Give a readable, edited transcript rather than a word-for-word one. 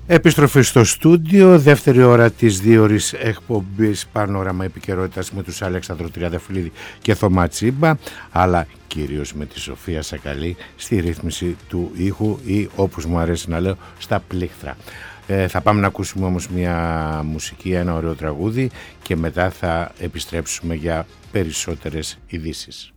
Επιστροφή στο στούντιο, δεύτερη ώρα της 2ωρης εκπομπής Πανόραμα Επικαιρότητας με τους Αλέξανδρο Τριανταφυλλίδη και Θωμά Τσίμπα, αλλά κυρίως με τη Σοφία Σακαλή στη ρύθμιση του ήχου ή, όπως μου αρέσει να λέω, στα πλήκτρα. Θα πάμε να ακούσουμε όμως μια μουσική, ένα ωραίο τραγούδι και μετά θα επιστρέψουμε για περισσότερες ειδήσεις.